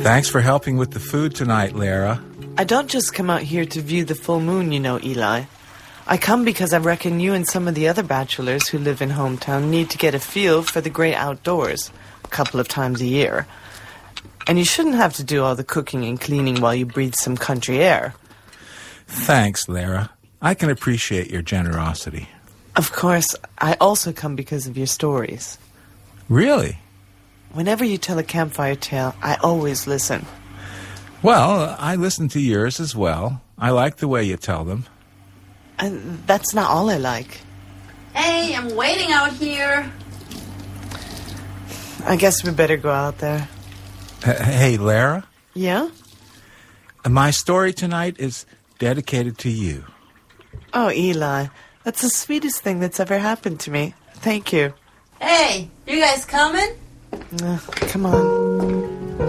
Thanks for helping with the food tonight, Lara. I don't just come out here to view the full moon, you know, Eli. I come because I reckon you and some of the other bachelors who live in hometown need to get a feel for the great outdoors a couple of times a year. And you shouldn't have to do all the cooking and cleaning while you breathe some country air. Thanks, Lara. I can appreciate your generosity. Of course, I also come because of your stories. Really? Whenever you tell a campfire tale, I always listen. Well, I listen to yours as well. I like the way you tell them. And that's not all I like. Hey, I'm waiting out here. I guess we better go out there. Hey, Lara? Yeah? My story tonight is dedicated to you. Oh, Eli, that's the sweetest thing that's ever happened to me. Thank you. Hey, you guys coming? Come on.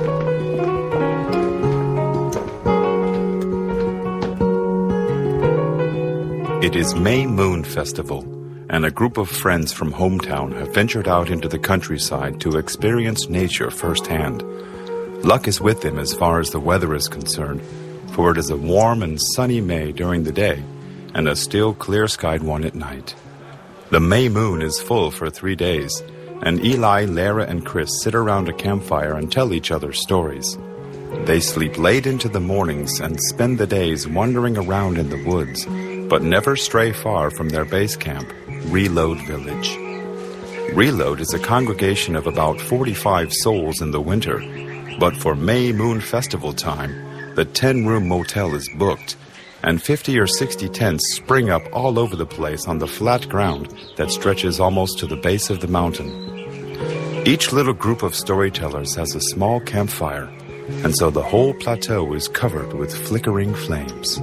It is May Moon Festival, and a group of friends from hometown have ventured out into the countryside to experience nature firsthand. Luck is with them as far as the weather is concerned, for it is a warm and sunny May during the day, and a still clear-skied one at night. The May moon is full for 3 days, and Eli, Lara, and Chris sit around a campfire and tell each other stories. They sleep late into the mornings and spend the days wandering around in the woods, but never stray far from their base camp, Reload Village. Reload is a congregation of about 45 souls in the winter, but for May Moon Festival time, the 10-room motel is booked, and 50 or 60 tents spring up all over the place on the flat ground that stretches almost to the base of the mountain. Each little group of storytellers has a small campfire, and so the whole plateau is covered with flickering flames.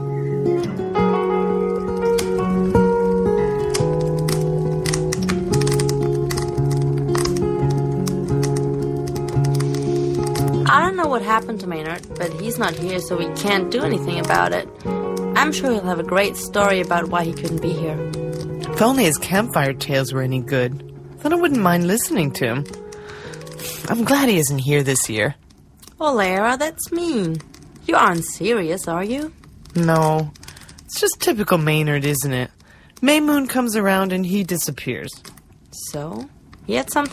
I don't know what happened to Maynard, but he's not here, so we can't do anything about it. I'm sure he'll have a great story about why he couldn't be here. If only his campfire tales were any good, then I wouldn't mind listening to him. I'm glad he isn't here this year. Well, Lara, that's mean. You aren't serious, are you? No, it's just typical Maynard, isn't it? May Moon comes around and he disappears. So? He had something